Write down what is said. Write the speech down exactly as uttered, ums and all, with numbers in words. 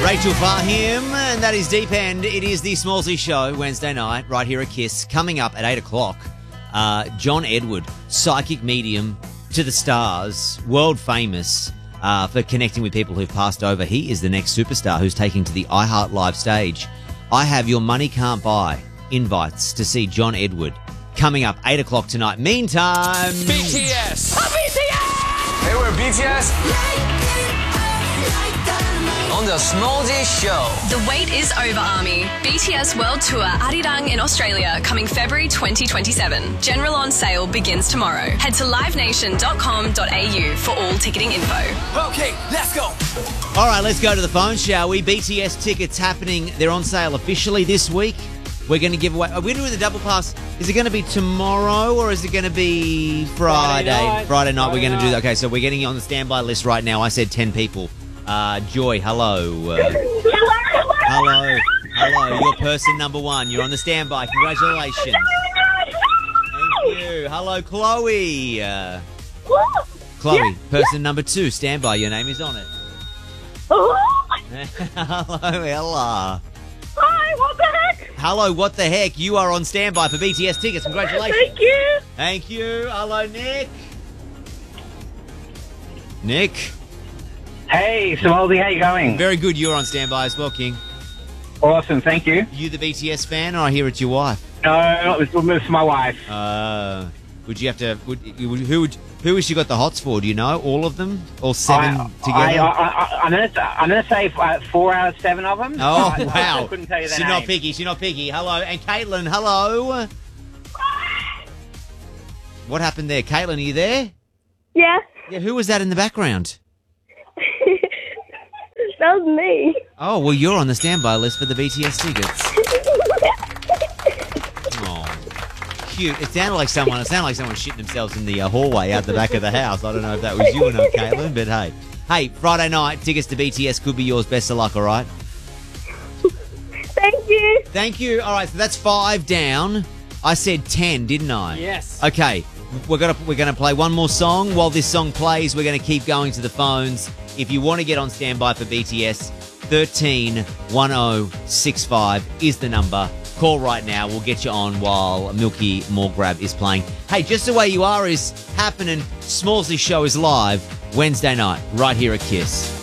Rachel Fahim, and that is Deep End. It is the Smallsy Show, Wednesday night, right here at KISS. Coming up at eight o'clock, uh, John Edward, psychic medium to the stars, world famous uh, for connecting with people who've passed over. He is the next superstar who's taking to the iHeart Live stage. I have Your Money Can't Buy invites to see John Edward coming up eight o'clock tonight. Meantime... B T S! Oh, B T S! Hey, we're B T S. On the Smallsy Show. The wait is over, Army. B T S World Tour Arirang in Australia coming February twenty twenty-seven. General on sale begins tomorrow. Head to live nation dot com dot a u for all ticketing info. Okay, let's go. All right, let's go to the phone, shall we? B T S tickets happening. They're on sale officially this week. We're going to give away... Are we doing the double pass? Is it going to be tomorrow or is it going to be Friday? Friday night. Friday night, Friday we're going to do night. that. Okay, so we're getting you on the standby list right now. I said ten people. Uh, Joy, hello. Uh, hello. Hello. You're person number one. You're on the standby. Congratulations. Thank you. Hello, Chloe. Uh, Chloe, person number two. Standby. Your name is on it. Hello, Ella. Hi, what the heck? Hello, what the heck? You are on standby for B T S tickets. Congratulations. Thank you. Thank you. Hello, Nick. Nick. Hey, Smallsy, how you going? Very good. You're on standby as well, King. Awesome, thank you. You the B T S fan, or I hear it's your wife? No, it was with my wife. Uh, would you have to... Would, would, who would... Who has she got the hots for? Do you know? All of them? All seven I, together? I, I, I, I'm going to I'm gonna say uh, four out of seven of them. Oh, I, wow. I couldn't tell you their She's name. not picky. She's not picky. Hello. And Caitlin, hello. What happened there? Caitlin, are you there? Yeah, Yeah, who was that in the background? that was me. Oh, well, you're on the standby list for the B T S tickets. Oh, cute. It sounded like someone. It sounded like someone shitting themselves in the uh, hallway out the back of the house. I don't know if that was you or not, Caitlin, but hey. Hey, Friday night, tickets to B T S could be yours. Best of luck, all right? Thank you. Thank you. All right, so that's five down. I said ten, didn't I? Yes. Okay, we're gonna we're gonna play one more song. While this song plays, we're gonna keep going to the phones. If you want to get on standby for B T S, thirteen one oh six five is the number. Call right now. We'll get you on while Milky More Grab is playing. Hey, just the way you are is happening. Smallsy Show is live Wednesday night right here at KISS.